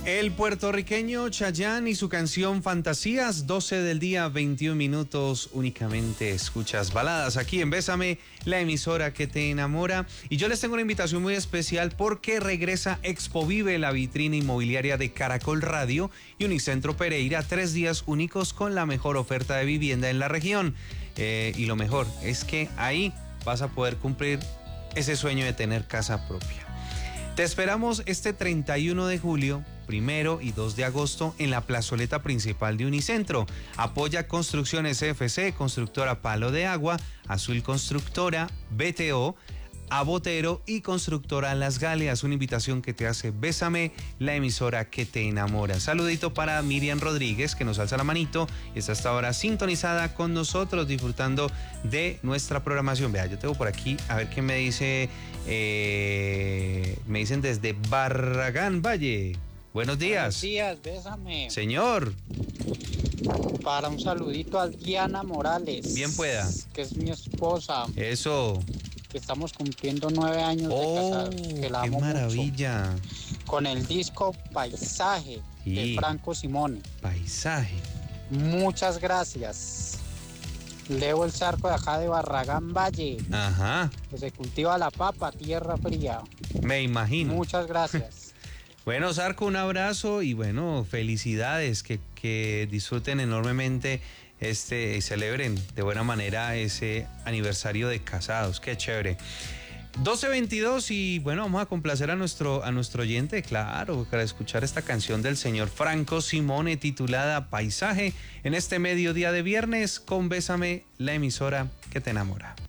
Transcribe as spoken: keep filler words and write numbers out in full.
El puertorriqueño Chayanne y su canción Fantasías, doce del día, veintiún minutos, únicamente escuchas baladas aquí en Bésame, la emisora que te enamora. Y yo les tengo una invitación muy especial porque regresa Expo Vive, la vitrina inmobiliaria de Caracol Radio y Unicentro Pereira, tres días únicos con la mejor oferta de vivienda en la región. Eh, y lo mejor es que ahí vas a poder cumplir ese sueño de tener casa propia. Te esperamos este treinta y uno de julio, primero y dos de agosto en la plazoleta principal de Unicentro. Apoya Construcciones F C, Constructora Palo de Agua, Azul Constructora, B T O, Abotero y Constructora Las Galeas. Una invitación que te hace Bésame, la emisora que te enamora. Saludito para Miriam Rodríguez, que nos alza la manito y está hasta ahora sintonizada con nosotros, disfrutando de nuestra programación. Vea, yo tengo por aquí, a ver qué me dice, eh, me dicen desde Barragán Valle. Buenos días. Buenos días, Bésame. Señor. Para un saludito a Diana Morales. Bien pueda. Que es mi esposa. Eso. Que estamos cumpliendo nueve años oh, de casados. Que la qué amo maravilla. Mucho. Con el disco Paisaje sí. de Franco Simone. Paisaje. Muchas gracias. Leo el Zarco de acá de Barragán Valle. Ajá. Que se cultiva la papa, tierra fría. Me imagino. Muchas gracias. Bueno, Zarco, un abrazo y bueno, felicidades, que, que disfruten enormemente este y celebren de buena manera ese aniversario de casados. Qué chévere. doce veintidós y bueno, vamos a complacer a nuestro, a nuestro oyente, claro, para escuchar esta canción del señor Franco Simone titulada Paisaje en este mediodía de viernes con Bésame, la emisora que te enamora.